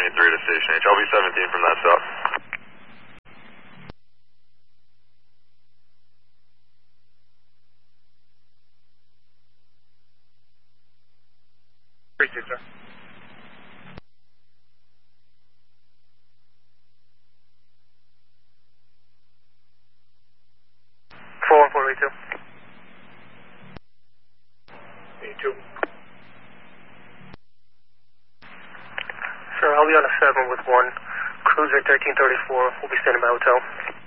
783 to Station H. I'll be 17 from that stop. Appreciate it, sir. Sir, I'll be on a 7 with 1. Cruiser 1334. We'll be standing by hotel.